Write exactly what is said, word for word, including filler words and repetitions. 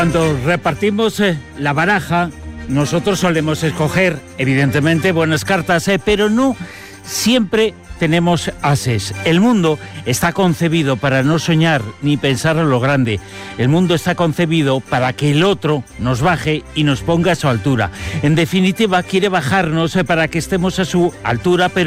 Cuando repartimos eh, la baraja, nosotros solemos escoger, evidentemente, buenas cartas, eh, pero no siempre tenemos ases. El mundo está concebido para no soñar ni pensar en lo grande. El mundo está concebido para que el otro nos baje y nos ponga a su altura. En definitiva, quiere bajarnos eh, para que estemos a su altura, pero